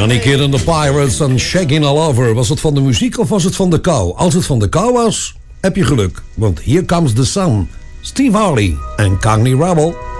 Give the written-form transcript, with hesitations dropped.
Johnny Kidd and the Pirates en Shaggin' All Over. Was het van de muziek of was het van de kou? Als het van de kou was, heb je geluk. Want Here Comes the Sun, Steve Harley en Cockney Rebel.